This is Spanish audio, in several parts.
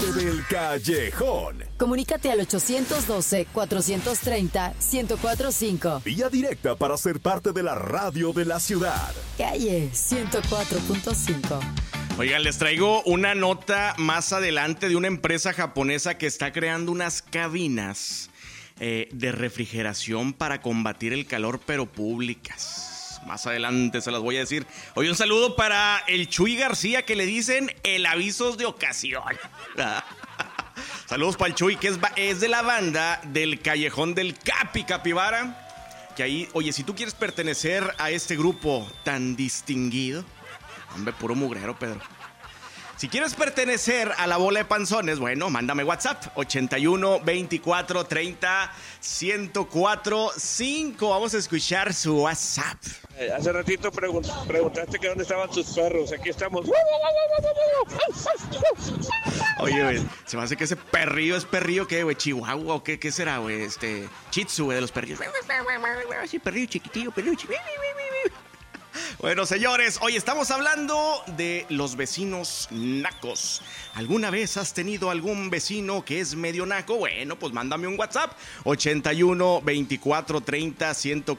parte del Callejón. Comunícate al 812-430-1045. Vía directa para ser parte de la radio de la ciudad. Calle 104.5. Oigan, les traigo una nota más adelante de una empresa japonesa que está creando unas cabinas de refrigeración para combatir el calor, pero públicas. Más adelante se las voy a decir. Oye, un saludo para el Chuy García, que le dicen el avisos de ocasión. Saludos para el Chuy, que es de la banda del Callejón del Capibara. Que ahí, oye, si tú quieres pertenecer a este grupo tan distinguido, hombre, puro mugrero, Pedro. Si quieres pertenecer a la bola de panzones, bueno, mándame WhatsApp 81 24 30 104 5. Vamos a escuchar su WhatsApp. Hace ratito preguntaste que dónde estaban tus perros. Aquí estamos. Oye, güey, se me hace que ese perrillo es perrillo, ¿qué, güey? ¿Chihuahua o qué será, güey? Shih Tzu, güey, de los perrillos. Sí, perrillo chiquitillo, perrillo chiquitillo. Bueno, señores, hoy estamos hablando de los vecinos nacos. ¿Alguna vez has tenido algún vecino que es medio naco? Bueno, pues mándame un WhatsApp 81 24 30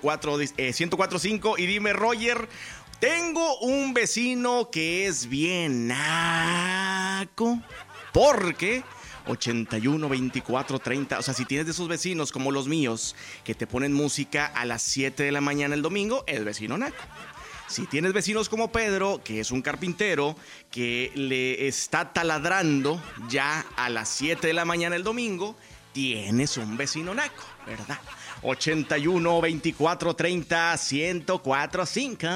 1045 y dime, Roger, tengo un vecino que es bien naco. ¿Por qué? 81 24 30. O sea, si tienes de esos vecinos como los míos que te ponen música a las 7 de la mañana el domingo, es vecino naco. Si tienes vecinos como Pedro, que es un carpintero, que le está taladrando ya a las 7 de la mañana el domingo, tienes un vecino naco, ¿verdad? 81 24 30 104 5.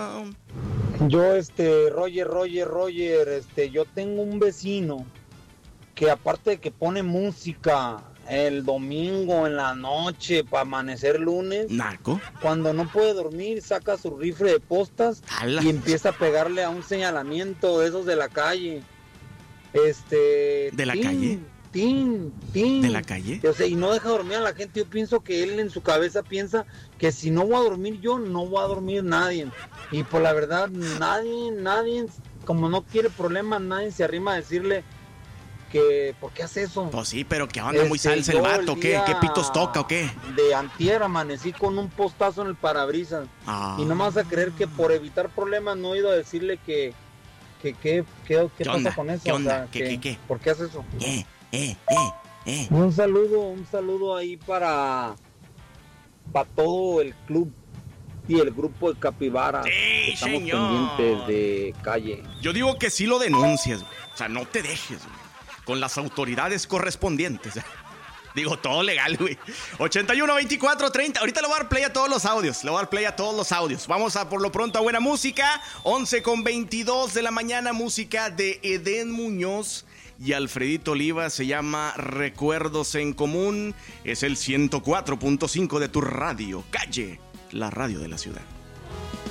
Yo, Roger, yo tengo un vecino que aparte de que pone música el domingo en la noche para amanecer lunes, naco, cuando no puede dormir saca su rifle de postas y empieza a pegarle a un señalamiento de esos de la calle. ¿De la calle? ¿De la calle? O sea, y no deja dormir a la gente. Yo pienso que él en su cabeza piensa que si no voy a dormir yo, no va a dormir nadie. Y por la verdad, nadie, como no quiere problemas, nadie se arrima a decirle que ¿por qué hace eso? Pues sí, pero que anda muy salsa el vato, ¿qué pitos toca o qué? De antier amanecí con un postazo en el parabrisas. Y no me vas a creer que por evitar problemas no he ido a decirle que ¿qué pasa con eso? ¿Qué onda? O sea, ¿Qué? ¿Por qué hace eso? ¿Qué? Un saludo ahí para todo el club y el grupo de Capibara. ¡Sí, estamos señor! Pendientes de calle. Yo digo que sí lo denuncies, güey. O sea, no te dejes, güey, con las autoridades correspondientes. Digo, todo legal, güey. 81 24 30. Ahorita le voy a dar play a todos los audios. Vamos a por lo pronto a buena música. 11:22 de la mañana, música de Edén Muñoz y Alfredito Oliva. Se llama Recuerdos en Común. Es el 104.5 de tu radio. Calle, la radio de la ciudad.